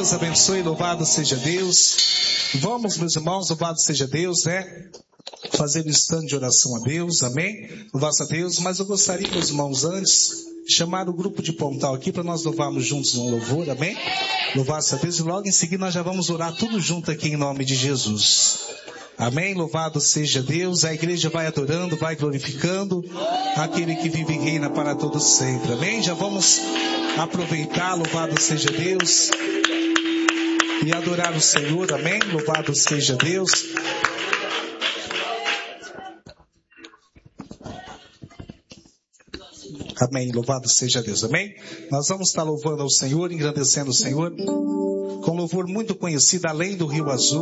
Deus abençoe, louvado seja Deus. Vamos, meus irmãos, louvado seja Deus, né? Fazer um instante de oração a Deus, amém? Louvado a Deus, mas eu gostaria, meus irmãos, antes, chamar o grupo de Pontal aqui para nós louvarmos juntos um louvor, amém? Louvado a Deus, e logo em seguida nós já vamos orar tudo junto aqui em nome de Jesus. Amém? Louvado seja Deus. A igreja vai adorando, vai glorificando aquele que vive e reina para todo sempre. Amém? Já vamos aproveitar, louvado seja Deus, e adorar o Senhor. Amém? Louvado seja Deus. Amém, louvado seja Deus, amém? Nós vamos estar louvando ao Senhor, engrandecendo o Senhor, com louvor muito conhecido, além do Rio Azul.